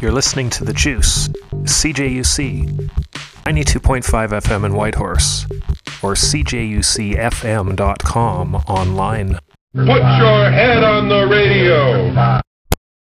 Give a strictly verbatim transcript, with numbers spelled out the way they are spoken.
You're listening to The Juice, C J U C, ninety-two point five F M in Whitehorse, or C J U C F M dot com online. Put your head on the radio.